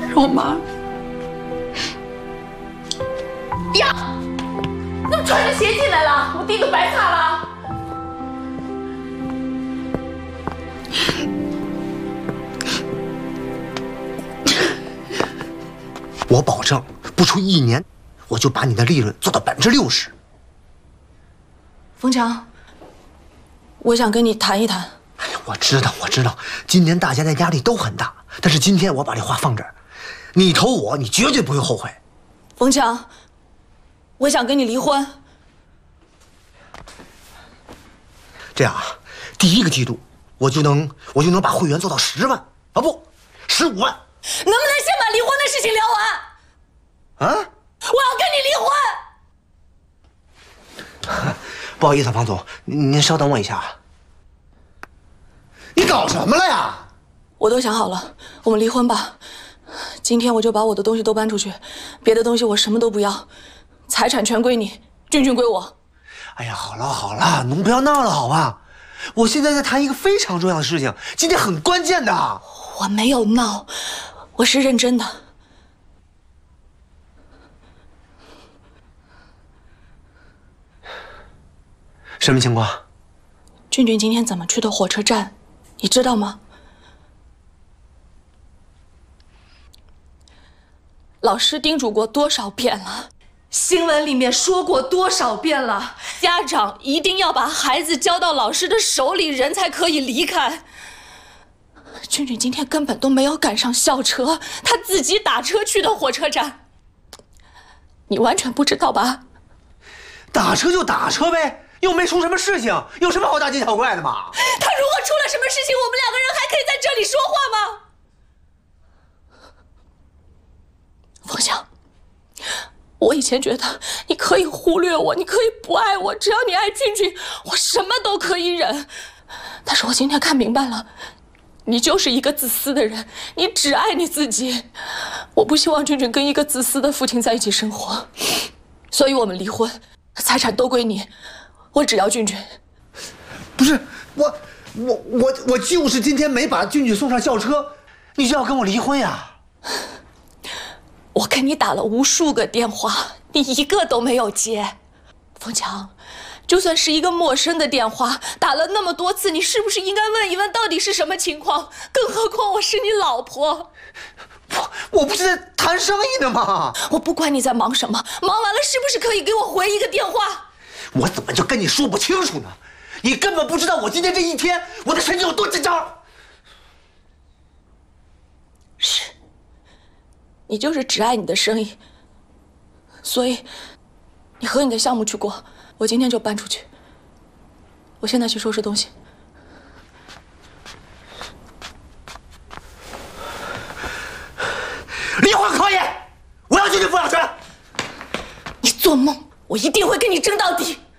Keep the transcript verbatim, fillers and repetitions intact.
肉麻。 呀，怎么穿着鞋进来了？我地都白擦了。 我保证，不出一年，我就把你的利润做到百分之六十。 冯强，我想跟你谈一谈。 哎呀，我知道，我知道，今年大家的压力都很大，但是今天我把这话放这儿，你投我，你绝对不会后悔。 冯强，我想跟你离婚。 这样啊，第一个季度我就能我就能把会员做到十万啊，不，十五万。 能不能先把离婚的事情聊完？ 啊！ 我要跟你离婚。 不好意思，庞总，您稍等我一下。你搞什么了呀？ 我都想好了，我们离婚吧。今天我就把我的东西都搬出去，别的东西我什么都不要，财产全归你，俊俊归我。 哎呀，好了好了，能不要闹了好吧？我现在在谈一个非常重要的事情，今天很关键的。 我没有闹，我是认真的。 什么情况？ 俊俊今天怎么去的火车站，你知道吗？老师叮嘱过多少遍了，新闻里面说过多少遍了，家长一定要把孩子交到老师的手里，人才可以离开。俊俊今天根本都没有赶上校车，他自己打车去的火车站。你完全不知道吧？ 打车就打车呗，又没出什么事情，有什么好大惊小怪的嘛？ 他如果出了什么事情，我们两个人还可以在这里说话吗？冯翔，我以前觉得你可以忽略我，你可以不爱我，只要你爱俊俊，我什么都可以忍。但是我今天看明白了，你就是一个自私的人，你只爱你自己。我不希望俊俊跟一个自私的父亲在一起生活，所以我们离婚，财产都归你，我只要俊俊。 不是我，我我我就是今天没把俊俊送上校车，你就要跟我离婚呀？ 我给你打了无数个电话，你一个都没有接。冯强，就算是一个陌生的电话，打了那么多次，你是不是应该问一问到底是什么情况？更何况我是你老婆。 我我不是在谈生意呢吗？ 我不管你在忙什么，忙完了是不是可以给我回一个电话？ 我怎么就跟你说不清楚呢？你根本不知道我今天这一天我的神经有多紧张。 是，你就是只爱你的生意，所以你和你的项目去过，我今天就搬出去。我现在去收拾东西。 离婚可以，我要进去抚养权。 你做梦，我一定会跟你争到底。